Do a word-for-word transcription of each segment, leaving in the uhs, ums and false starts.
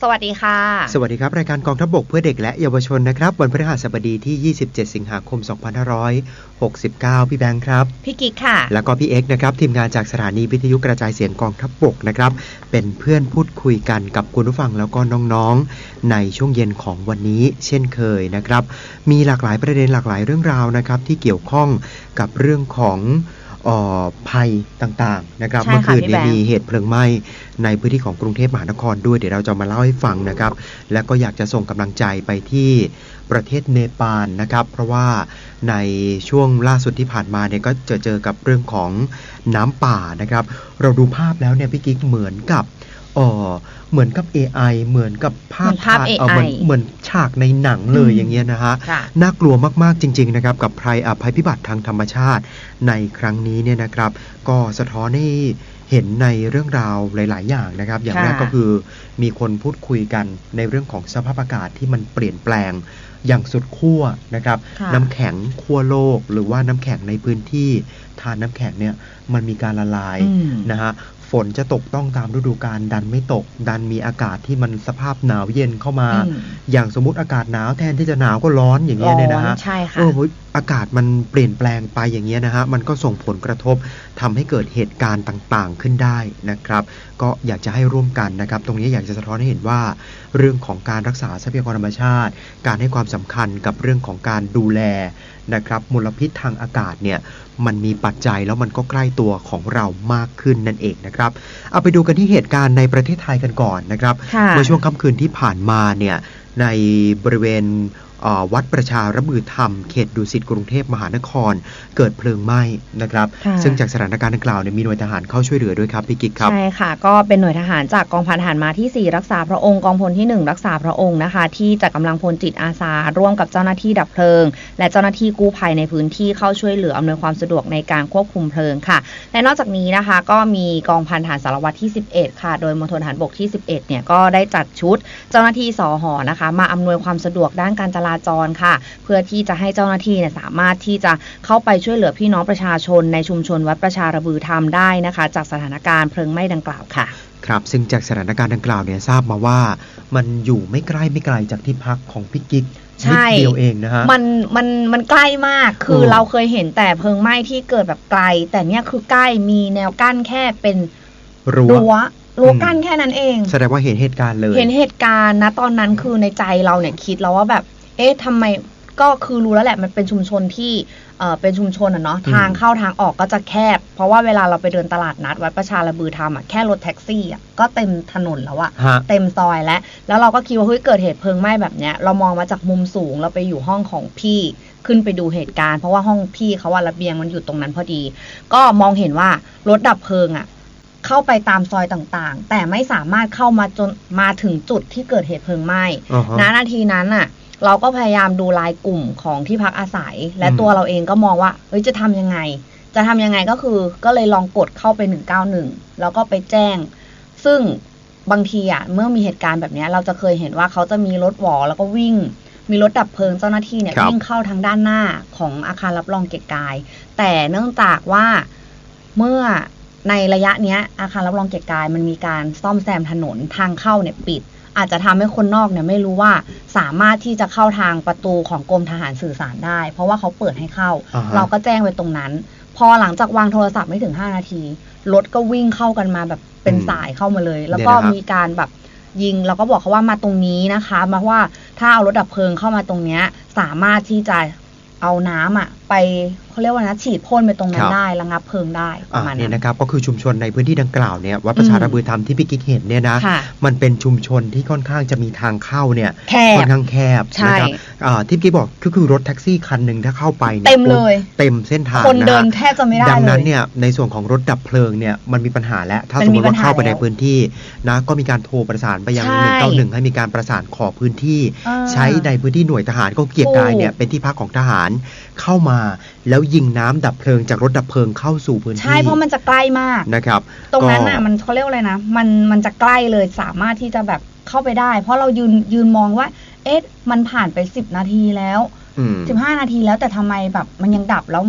สวัสดีค่ะสวัสดีครับรายการกองทัพบกเพื่อเด็กและเยาวชนนะครับวันพฤหัสบดีที่ยี่สิบเจ็ดสิงหาคมสองพันห้าร้อยหกสิบเก้าพี่แบงค์ครับพี่กิ๊กค่ะแล้วก็พี่เอ็กซ์นะครับทีมงานจากสถานีวิทยุกระจายเสียงกองทัพบกนะครับเป็นเพื่อนพูดคุยกันกับคุณผู้ฟังแล้วก็น้องๆในช่วงเย็นของวันนี้เช่นเคยนะครับมีหลากหลายประเด็นหลากหลายเรื่องราวนะครับที่เกี่ยวข้องกับเรื่องของอ่อภัยต่างๆนะครับเมื่อคืนนี้มีเหตุเพลิงไหม้ในพื้นที่ของกรุงเทพมหานครด้วยเดี๋ยวเราจะมาเล่าให้ฟังนะครับและก็อยากจะส่งกำลังใจไปที่ประเทศเนปาลนะครับเพราะว่าในช่วงล่าสุดที่ผ่านมาเนี่ยก็เจอเจอกับเรื่องของน้ำป่านะครับเราดูภาพแล้วเนี่ยพี่กิ๊กเหมือนกับเออเหมือนกับ เอ ไอ เหมือนกับภาพภาพ เอ ไอเหมือนเหมือนฉากในหนังเลยอย่างเงี้ยนะฮะน่ากลัวมากๆจริงๆนะครับกับภัยภัยพิบัติทางธรรมชาติในครั้งนี้เนี่ยนะครับก็สะท้อนให้เห็นในเรื่องราวหลายๆอย่างนะครับอย่างแรกก็คือมีคนพูดคุยกันในเรื่องของสภาพอากาศที่มันเปลี่ยนแปลงอย่างสุดขั้วนะครับน้ำแข็งขั้วโลกหรือว่าน้ำแข็งในพื้นที่ทานน้ำแข็งเนี่ยมันมีการละลายนะฮะฝนจะตกต้องตามฤดูกาลดันไม่ตกดันมีอากาศที่มันสภาพหนาวเย็นเข้ามาอย่างสมมุติอากาศหนาวแทนที่จะหนาวก็ร้อนอย่างเงี้ยเนี่ยนะฮะโอ้โหอากาศมันเปลี่ยนแปลงไปอย่างเงี้ยนะฮะมันก็ส่งผลกระทบทำให้เกิดเหตุการณ์ต่างๆขึ้นได้นะครับก็อยากจะให้ร่วมกันนะครับตรงนี้อยากจะสะท้อนให้เห็นว่าเรื่องของการรักษาทรัพยากรธรรมชาติการให้ความสำคัญกับเรื่องของการดูแลนะครับมลพิษทางอากาศเนี่ยมันมีปัจจัยแล้วมันก็ใกล้ตัวของเรามากขึ้นนั่นเองนะครับเอาไปดูกันที่เหตุการณ์ในประเทศไทยกันก่อนนะครับเมื่อช่วงค่ำคืนที่ผ่านมาเนี่ยในบริเวณวัดประชาระบือธรรมเขตดุสิตกรุงเทพมหานครเกิดเพลิงไหม้นะครับซึ่งจากสถานการณ์ดังกล่าวเนี่ยมีหน่วยทหารเข้าช่วยเหลือด้วยครับพี่กิ๊กครับใช่ค่ะก็เป็นหน่วยทหารจากกองพันทหารมาที่สี่รักษาพระองค์กองพลที่หนึ่งรักษาพระองค์นะคะที่จัดกำลังพลจิตอาสาร่วมกับเจ้าหน้าที่ดับเพลิงและเจ้าหน้าที่กู้ภัยในพื้นที่เข้าช่วยเหลืออำนวยความสะดวกในการควบคุมเพลิงค่ะและนอกจากนี้นะคะก็มีกองพันทหารสารวัตรที่สิบเอ็ดค่ะโดยมณฑลทหารบกที่สิบเอ็ดเนี่ยก็ได้จัดชุดเจ้าหน้าที่สห.นะคะมาอำนวยความสะดวกด้านการจราจรค่ะเพื่อที่จะให้เจ้าหน้าที่เนี่ยสามารถที่จะเข้าไปช่วยเหลือพี่น้องประชาชนในชุมชนวัดประชาระบือธรรมได้นะคะจากสถานการณ์เพลิงไหม้ดังกล่าวค่ะครับซึ่งจากสถานการณ์ดังกล่าวเนี่ยทราบมาว่ามันอยู่ไม่ใกล้ไม่ไกลจากที่พักของพี่กิ๊กนิดเดียวเองนะฮะมันมันมันใกล้มากคือเราเคยเห็นแต่เพลิงไหม้ที่เกิดแบบไกลแต่เนี่ยคือใกล้มีแนวกั้นแค่เป็นรั้วรั้วกั้นแค่นั้นเองแสดงว่าเห็นเหตุการณ์เลยเห็นเหตุการณ์นะตอนนั้นคือในใจเราเนี่ยคิดแล้วว่าแบบเอ๊ะทำไมก็คือรู้แล้วแหละมันเป็นชุมชนที่เอ่อเป็นชุมชนอ่ะเนาะทางเข้าทางออกก็จะแคบเพราะว่าเวลาเราไปเดินตลาดนัดวัดประชาระบือธรรมอ่ะแค่รถแท็กซี่อ่ะก็เต็มถนนแล้วอ่ะเต็มซอยแล้วแล้วเราก็คิดว่าเฮ้ยเกิดเหตุเพลิงไหม้แบบเนี้ยเรามองมาจากมุมสูงเราไปอยู่ห้องของพี่ขึ้นไปดูเหตุการณ์เพราะว่าห้องพี่เขาว่าระเบียงมันอยู่ตรงนั้นพอดีก็มองเห็นว่ารถดับเพลิงอ่ะเข้าไปตามซอยต่างๆแต่ไม่สามารถเข้ามาจนมาถึงจุดที่เกิดเหตุเพลิงไหม้ uh-huh. ณ นาทีนั้นน่ะเราก็พยายามดูรายกลุ่มของที่พักอาศัยและตัวเราเองก็มองว่าเฮ้ยจะทำยังไงจะทำยังไงก็คือก็เลยลองกดเข้าไปหนึ่งเก้าหนึ่งแล้วก็ไปแจ้งซึ่งบางทีอ่ะเมื่อมีเหตุการณ์แบบนี้เราจะเคยเห็นว่าเขาจะมีรถหวอแล้วก็วิ่งมีรถดับเพลิงเจ้าหน้าที่เนี่ยวิ่งเข้าทางด้านหน้าของอาคารรับรองเกียรติกายแต่เนื่องจากว่าเมื่อในระยะเนี้ยอาคารรับรองเกียรติกายมันมีการซ่อมแซมถนนทางเข้าเนี่ยปิดอาจจะทำให้คนนอกเนี่ยไม่รู้ว่าสามารถที่จะเข้าทางประตูของกรมทหารสื่อสารได้เพราะว่าเขาเปิดให้เข้า uh-huh. เราก็แจ้งไว้ตรงนั้นพอหลังจากวางโทรศัพท์ไม่ถึงห้านาทีรถก็วิ่งเข้ากันมาแบบเป็นสายเข้ามาเลยแล้วก็มีการแบบยิงเราก็บอกเขาว่ามาตรงนี้นะคะมาว่าถ้าเอารถดับเพลิงเข้ามาตรงเนี้ยสามารถที่จะเอาน้ำอ่ะไปเขาเรียกว่านะฉีดพ่นไปตรงนั้นได้ระงับเพลิงได้ประมาณนี้นะครับก็คือชุมชนในพื้นที่ดังกล่าวเนี่ยวัดประชาระบือธรรมที่พี่กิ๊กเห็นเนี่ยนะมันเป็นชุมชนที่ค่อนข้างจะมีทางเข้าเนี่ยค่อนข้างแคบนะครับที่พี่กิ๊กบอกก็คือรถแท็กซี่คันหนึ่งถ้าเข้าไปเนี่ยเต็มเลยเต็มเส้นทางคนเดินแทบจะไม่ได้เลยดังนั้นเนี่ยในส่วนของรถดับเพลิงเนี่ยมันมีปัญหาแล้วถ้าสมมติว่าเข้าไปในพื้นที่นะก็มีการโทรประสานไปยังหนึ่งเก้าหนึ่งให้มีการประสานขอพื้นที่ใช้ในพื้นที่หน่วยทหารก็เกียรติกายเนี่ยเป็นที่พักของทหารเข้ามาแล้วยิงน้ำดับเพลิงจากรถดับเพลิงเข้าสู่พื้นที่ใช่เพราะมันจะใกล้มากนะครับตรงนั้นน่ะมันเขาเรียกว่าอะไรนะมันมันจะใกล้เลยสามารถที่จะแบบเข้าไปได้เพราะเรายืนยืนมองว่าเอ๊ะมันผ่านไปสิบนาทีแล้วสิบห้านาทีแล้วแต่ทำไมแบบมันยังดับแล้วค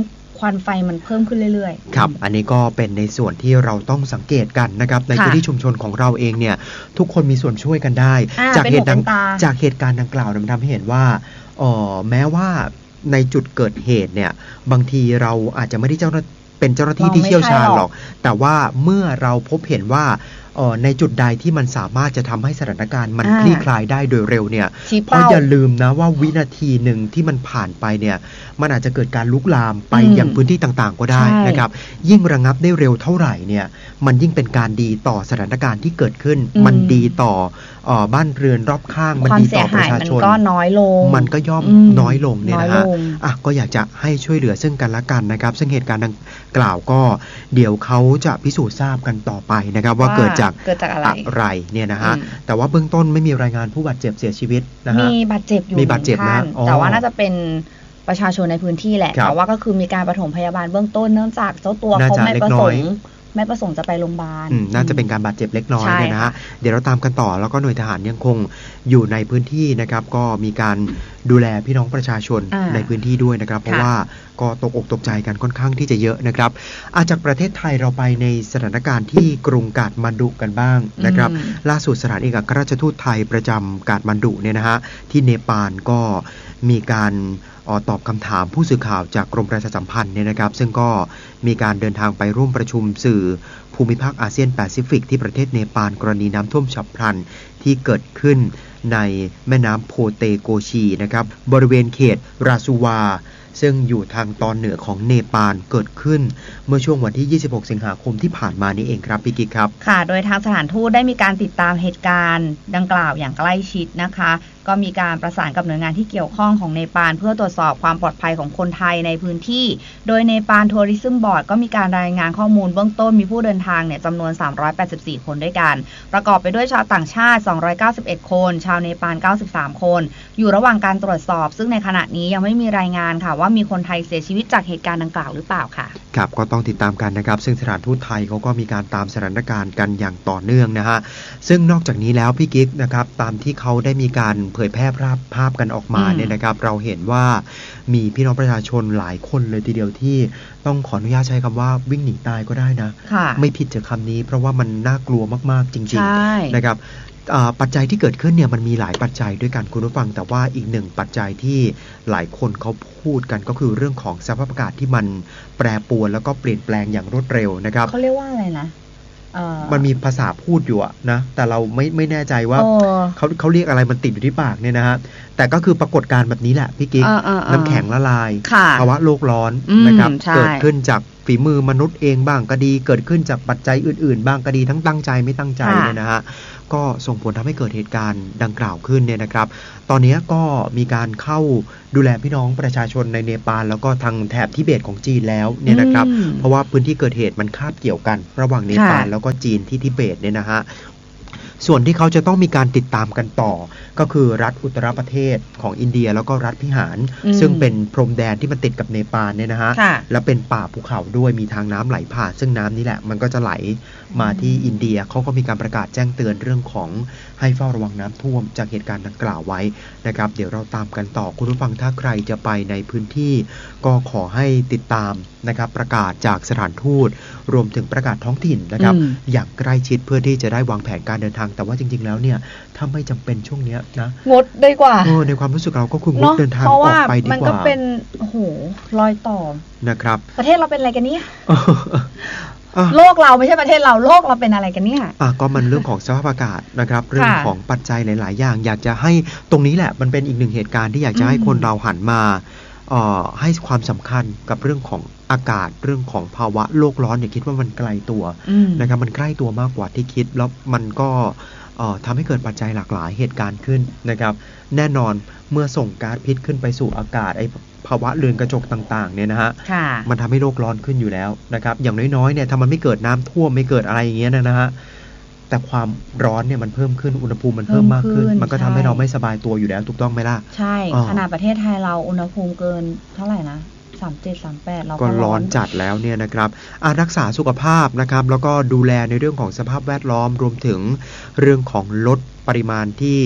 วันไฟมันเพิ่มขึ้นเรื่อยๆครับอันนี้ก็เป็นในส่วนที่เราต้องสังเกตกันนะครับในพื้นที่ชุมชนของเราเองเนี่ยทุกคนมีส่วนช่วยกันได้จากเหตุจากเหตุการณ์ดังกล่าวมันทำให้เห็นว่าเอ่อแม้ว่าในจุดเกิดเหตุเนี่ยบางทีเราอาจจะไม่ได้เจ้าหน้าเป็นเจ้าหน้าที่ที่เชี่ยวชาญหรอกแต่ว่าเมื่อเราพบเห็นว่าในจุดใดที่มันสามารถจะทำให้สถานการณ์มันคลี่คลายได้โดยเร็วเนี่ยเพราะอย่าลืมนะว่าวินาทีหนึ่งที่มันผ่านไปเนี่ยมันอาจจะเกิดการลุกลามไปยังพื้นที่ต่างๆก็ได้นะครับยิ่งระงับได้เร็วเท่าไหร่เนี่ยมันยิ่งเป็นการดีต่อสถานการณ์ที่เกิดขึ้นมันดีต่อบ้านเรือนรอบข้างมันดีต่อประชาชนมันก็น้อยลงมันก็ย่อมน้อยลงเนี่ยนะฮะอ่ะก็อยากจะให้ช่วยเหลือซึ่งกันและกันนะครับซึ่งเหตุการณ์ดังกล่าวก็เดี๋ยวเขาจะพิสูจน์ทราบกันต่อไปนะครับว่าเกิดจากเกิดจากอะไรอะไรเนี่ยนะฮะแต่ว่าเบื้องต้นไม่มีรายงานผู้บาดเจ็บเสียชีวิตนะฮะมีบาดเจ็บอยู่มีบาดเจ็บนะแต่ว่าน่าจะเป็นประชาชนในพื้นที่แหละแต่ว่าก็คือมีการปฐมพยาบาลเบื้องต้นเนื่องจากเจ้าตัวเขาไม่ประสงค์ไม่ประสงค์จะไปโรงพยาบาลน่าจะเป็นการบาดเจ็บเล็กน้อยเนี่ยนะฮะเดี๋ยวเราตามกันต่อแล้วก็หน่วยทหารยังคงอยู่ในพื้นที่นะครับก็มีการดูแลพี่น้องประชาชนในพื้นที่ด้วยนะครับเพราะว่าก็ตกอกตกใจกันค่อนข้างที่จะเยอะนะครับอาจากประเทศไทยเราไปในสถานการณ์ที่กรุงกาฐมาณดุกันบ้างนะครับล่าสุดสถานเอกอัครราชทูตไทยประจำกาฐมาณดุเนี่ยนะฮะที่เนปาลก็มีการตอบคำถามผู้สื่อข่าวจากกรมประชาสัมพันธ์เนี่ยนะครับซึ่งก็มีการเดินทางไปร่วมประชุมสื่อภูมิภาคอาเซียนแปซิฟิกที่ประเทศเนปาลกรณีน้ำท่วมฉับพลันที่เกิดขึ้นในแม่น้ำโพเตโกชีนะครับบริเวณเขตราซูวาซึ่งอยู่ทางตอนเหนือของเนปาลเกิดขึ้นเมื่อช่วงวันที่ยี่สิบหกสิงหาคมที่ผ่านมานี้เองครับพี่กิ๊กครับค่ะโดยทางสถานทูตได้มีการติดตามเหตุการณ์ดังกล่าวอย่างใกล้ชิดนะคะก็มีการประสานกับหน่วยงานที่เกี่ยวข้องของเนปาลเพื่อตรวจสอบความปลอดภัยของคนไทยในพื้นที่โดยเนปาลทัวริซึมบอร์ดก็มีการรายงานข้อมูลเบื้องต้นมีผู้เดินทางเนี่ยจำนวนสามร้อยแปดสิบสี่คนด้วยกันประกอบไปด้วยชาวต่างชาติสองร้อยเก้าสิบเอ็ดคนชาวเนปาลเก้าสิบสามคนอยู่ระหว่างการตรวจสอบซึ่งในขณะนี้ยังไม่มีรายงานค่ะว่ามีคนไทยเสียชีวิตจากเหตุการณ์ดังกล่าวหรือเปล่าค่ะครับก็ต้องติดตามกันนะครับซึ่งสถานทูตไทยเขาก็มีการตามสถานการณ์กันอย่างต่อเนื่องนะฮะซึ่งนอกจากนี้แล้วพี่กิ๊กนะครับตามที่เขาได้มีการเผยแพร่ภาพภาพกันออกมาเนี่ยนะครับเราเห็นว่ามีพี่น้องประชาชนหลายคนเลยทีเดียวที่ต้องขออนุญาตใช้คำว่าวิ่งหนีตายก็ได้นะไม่ผิดจากคำนี้เพราะว่ามันน่ากลัวมากๆจริงๆนะครับปัจจัยที่เกิดขึ้นเนี่ยมันมีหลายปัจจัยด้วยกันคุณผู้ฟังแต่ว่าอีกหนึ่งปัจจัยที่หลายคนเขาพูดกันก็คือเรื่องของสภาพอากาศที่มันแปรปรวนแล้วก็เปลี่ยนแปลงอย่างรวดเร็วนะครับเขาเรียกว่าอะไรนะมันมีภาษาพูดอยู่นะแต่เราไม่ไม่แน่ใจว่าเขาเขาเรียกอะไรมันติดอยู่ที่ปากเนี่ยนะฮะแต่ก็คือปรากฏการณ์แบบนี้แหละพี่กิ๊กน้ำแข็งละลายภาวะโลกร้อนนะครับเกิดขึ้นจากฝีมือมนุษย์เองบ้างก็ดีเกิดขึ้นจากปัจจัยอื่นๆบ้างก็ดีทั้งตั้งใจไม่ตั้งใจเนี่ยนะฮะก็ส่งผลทำให้เกิดเหตุการณ์ดังกล่าวขึ้นเนี่ยนะครับตอนนี้ก็มีการเข้าดูแลพี่น้องประชาชนในเนปาลแล้วก็ทางแถบทิเบตของจีนแล้วเนี่ยนะครับเพราะว่าพื้นที่เกิดเหตุมันคาบเกี่ยวกันระหว่างเนปาลแล้วก็จีนที่ทิเบตเนี่ยนะฮะส่วนที่เขาจะต้องมีการติดตามกันต่อก็คือรัฐอุตตรประเทศของอินเดียแล้วก็รัฐพิหารซึ่งเป็นพรมแดนที่มันติดกับเนปาลเนี่ยนะฮะแล้วเป็นป่าภูเขาด้วยมีทางน้ำไหลผ่านซึ่งน้ำนี่แหละมันก็จะไหลมาที่อินเดียเขาก็มีการประกาศแจ้งเตือนเรื่องของให้เฝ้าระวังน้ำท่วมจากเหตุการณ์ดังกล่าวไว้นะครับเดี๋ยวเราตามกันต่อคุณผู้ฟังถ้าใครจะไปในพื้นที่ก็ขอให้ติดตามนะครับประกาศจากสถานทูตรวมถึงประกาศท้องถิ่นนะครับอย่างใกล้ชิดเพื่อที่จะได้วางแผนการเดินทางแต่ว่าจริงๆแล้วเนี่ยถ้าไม่จำเป็นช่วงนี้นะงดดีกว่าเออในความรู้สึกเราก็คืองดเดินทางออกไปดีกว่ามันก็เป็นโอ้โหรอยต่อนะครับประเทศเราเป็นอะไรกันเนี่ยโลกเราไม่ใช่ประเทศเราโลกเราเป็นอะไรกันเนี่ยอ่ะก็มันเรื่องของสภาพอากาศนะครับเรื่องของปัจจัยหลายๆอย่างอยากจะให้ตรงนี้แหละมันเป็นอีกหนึ่งเหตุการณ์ที่อยากจะให้คนเราหันมาเอ่อให้ความสำคัญกับเรื่องของอากาศเรื่องของภาวะโลกร้อนอย่าคิดว่ามันไกลตัวนะครับมันใกล้ตัวมากกว่าที่คิดแล้วมันก็ทำให้เกิดปัจจัยหลากหลายเหตุการณ์ขึ้นนะครับแน่นอนเมื่อส่งก๊าซพิษขึ้นไปสู่อากาศไอภาวะเรือนกระจกต่างๆเนี่ยนะฮะมันทำให้โลกร้อนขึ้นอยู่แล้วนะครับอย่างน้อยๆเนี่ยถ้ามันไม่เกิดน้ำท่วมไม่เกิดอะไรอย่างเงี้ยนะฮะแต่ความร้อนเนี่ยมันเพิ่มขึ้นอุณหภูมิมันเพิ่มมากขึ้นมันก็ทำให้เราไม่สบายตัวอยู่แล้วถูกต้องไหมล่ะใช่ขนาดประเทศไทยเราอุณหภูมิเกินเท่าไหร่นะสามสิบเจ็ด สามสิบแปดเราก็ร้อนจัดแล้วเนี่ยนะครับรักษาสุขภาพนะครับแล้วก็ดูแลในเรื่องของสภาพแวดล้อมรวมถึงเรื่องของลดปริมาณที่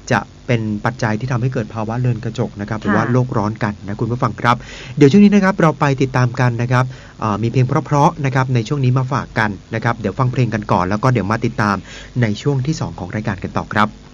จะเป็นปัจจัยที่ทำให้เกิดภาวะเรือนกระจกนะครับหรือว่าโลกร้อนกันนะคุณผู้ฟังครับเดี๋ยวช่วงนี้นะครับเราไปติดตามกันนะครับมีเพลงเพราะๆนะครับในช่วงนี้มาฝากกันนะครับเดี๋ยวฟังเพลงกันก่อนแล้วก็เดี๋ยวมาติดตามในช่วงที่สองของรายการกันต่อครับ